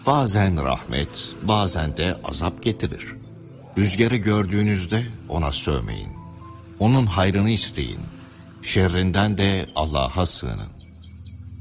bazen rahmet, bazen de azap getirir. Rüzgarı gördüğünüzde ona sövmeyin. Onun hayrını isteyin. Şerrinden de Allah'a sığının.